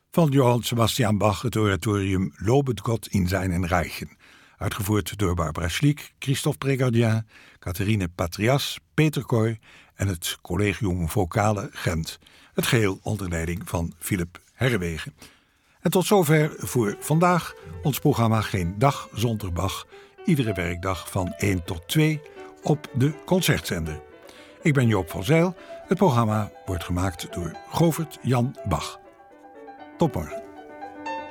Van Johann Sebastian Bach het oratorium Lobet Gott in seinen Reichen. Uitgevoerd door Barbara Schliek, Christophe Prégardien, Catherine Patrias, Peter Kooi en het Collegium Vocale Gent. Het geheel onder leiding van Philip Herrewegen. En tot zover voor vandaag ons programma Geen Dag Zonder Bach. Iedere werkdag van 1 tot 2 op de Concertzender. Ik ben Joop van Zijl. Het programma wordt gemaakt door Govert Jan Bach. Tot morgen.